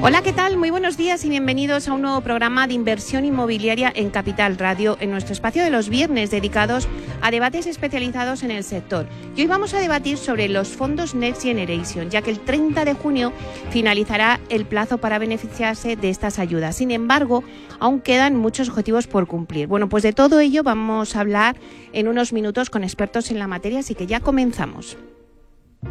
Hola, ¿qué tal? Muy buenos días y bienvenidos a un nuevo programa de inversión inmobiliaria en Capital Radio, en nuestro espacio de los viernes dedicados a debates especializados en el sector. Y hoy vamos a debatir sobre los fondos Next Generation, ya que el 30 de junio finalizará el plazo para beneficiarse de estas ayudas. Sin embargo, aún quedan muchos objetivos por cumplir. Bueno, pues de todo ello vamos a hablar en unos minutos con expertos en la materia, así que ya comenzamos.